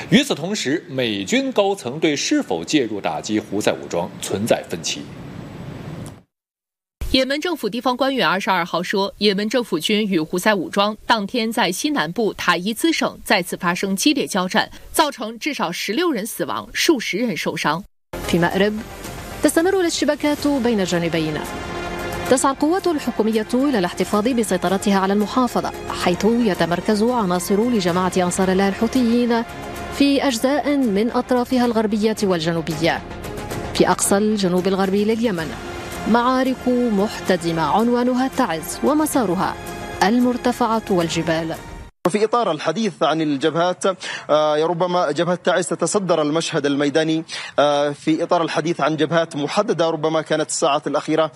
与此同时，美军高层对是否介入打击胡塞武装存在分歧。 也门政府地方官员22号说，也门政府军与胡塞武装当天在西南部塔伊兹省再次发生激烈交战，造成至少16人死亡，数十人受伤。 في مأرب تستمر الاشتباكات بين الجانبين. تسعى القوات الحكومية إلى الاحتفاظ بسيطرتها على المحافظة، حيث يتمركز عناصر لجماعة أنصار الله الحوثيين في أجزاء من أطرافها الغربية والجنوبية. في أقصى الجنوب الغربي لليمن معارك محتدمة عنوانها تعز ومسارها المرتفعات والجبال. في إطار الحديث عن الجبهات ربما جبهة تعز تتصدر المشهد الميداني في إطار الحديث عن جبهات محددة ربما كانت الساعات الأخيرة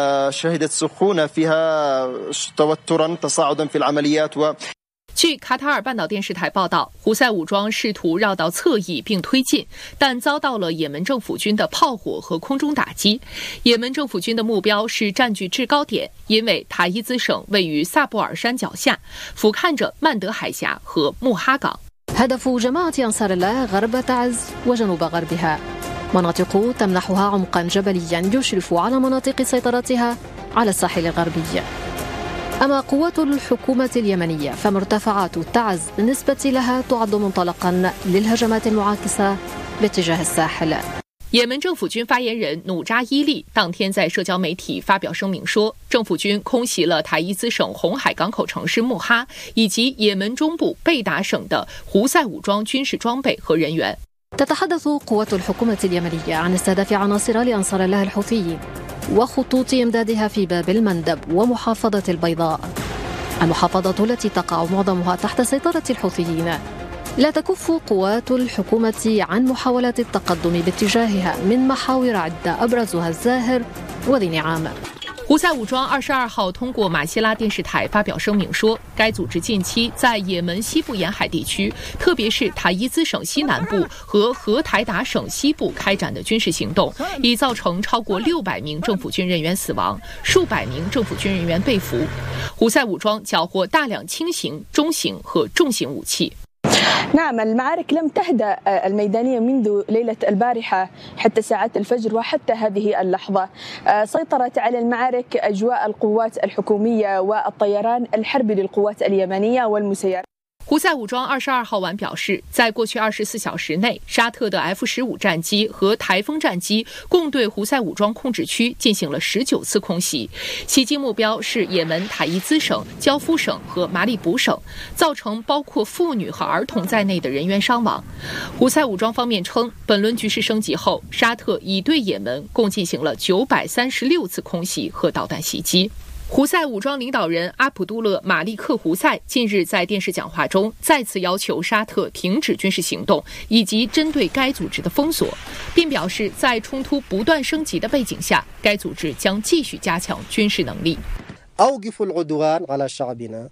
شهدت سخونة فيها توترا تصاعدا في العمليات 据卡塔尔半岛电视台报道，胡塞武装试图绕道侧翼并推进，但遭到了也门政府军的炮火和空中打击。也门政府军的目标是占据制高点，因为塔伊兹省位于萨布尔山脚下，俯瞰着曼德海峡和穆哈港。 هدف جماعة أنصار الله غرب تعز وجنوب غربها مناطق تمنحها عمقا جبليا يشرف على مناطق سيطرتها على الساحل الغربي. أما قوات الحكومة اليمنية فمرتفعات تعز بالنسبة لها تعد منطلقا للهجمات المعاكسة باتجاه الساحل. 也门政府军发言人努扎伊利当天在社交媒体发表声明说，政府军空袭了塔伊兹省红海港口城市穆哈以及也门中部贝达省的胡塞武装军事装备和人员。 تتحدث قوات الحكومة اليمنية عن استهداف عناصر لأنصار الله الحوثيين وخطوط إمدادها في باب المندب ومحافظة البيضاء. المحافظة التي تقع معظمها تحت سيطرة الحوثيين. لا تكف قوات الحكومة عن محاولات التقدم باتجاهها من محاور عدة أبرزها الزاهر وذي نعام. 胡塞武装22号通过马希拉电视台发表声明说，该组织近期在也门西部沿海地区，特别是塔伊兹省西南部和荷台达省西部开展的军事行动，已造成超过600名政府军人员死亡，数百名政府军人员被俘。胡塞武装缴获大量轻型、中型和重型武器。 نعم المعارك لم تهدأ الميدانية منذ ليلة البارحة حتى ساعات الفجر وحتى هذه اللحظة. سيطرت على المعارك أجواء القوات الحكومية والطيران الحربي للقوات اليمنية والمسيرات。 胡塞武装22号晚表示，在过去24小时内，沙特的 F-15战机和台风战机共对胡塞武装控制区进行了19次空袭，袭击目标是也门塔伊兹省、焦夫省和马里卜省，造成包括妇女和儿童在内的人员伤亡。胡塞武装方面称，本轮局势升级后，沙特已对也门共进行了936次空袭和导弹袭击。胡塞武装领导人阿卜杜勒·马利克·胡塞近日在电视讲话中再次要求沙特停止军事行动以及针对该组织的封锁，并表示在冲突不断升级的背景下，该组织将继续加强军事能力。 أوقفوا العدوان على شعبنا.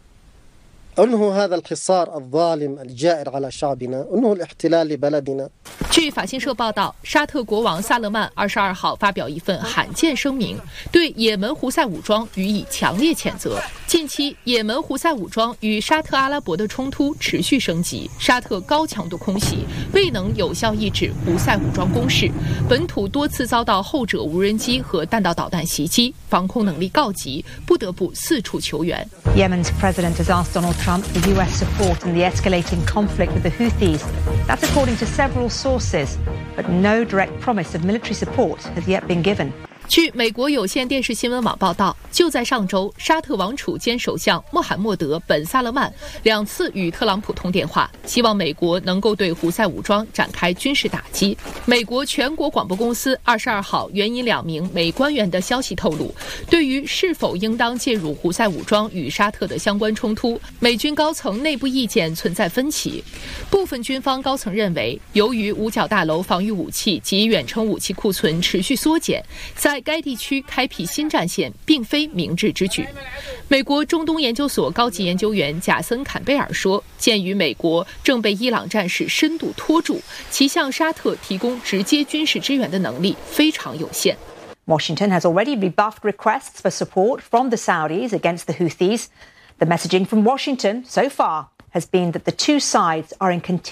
أنهوا هذا الحصار الظالم الجائر على شعبنا. أنهوا الاحتلال لبلدنا. 据法新社报道，沙特国王萨勒曼22号发表一份罕见声明，对也门胡塞武装予以强烈谴责。近期，也门胡塞武装与沙特阿拉伯的冲突持续升级，沙特高强度空袭未能有效抑制胡塞武装攻势，本土多次遭到后者无人机和弹道导弹袭击，防空能力告急，不得不四处求援。 Yemen's president has asked Donald Trump for U.S. support in the escalating conflict with the Houthis. That's according to several sources, but no direct promise of military support has yet been given. 据美国有线电视新闻网报道，就在上周，沙特王储兼首相穆罕默德·本·萨勒曼2次与特朗普通电话，希望美国能够对胡塞武装展开军事打击。美国全国广播公司22号援引2名美官员的消息透露，对于是否应当介入胡塞武装与沙特的相关冲突，美军高层内部意见存在分歧。部分军方高层认为，由于五角大楼防御武器及远程武器库存持续缩减，在该地区开辟新战线并非明智之举。美国中东研究所高级研究员贾森·坎贝尔说，鉴于美国正被伊朗战事深度拖住，其向沙特提供直接军事支援的能力非常有限。 Washington has already rebuffed requests for support from the Saudis against the Houthis. The messaging from Washington so far has been that the two sides are in continued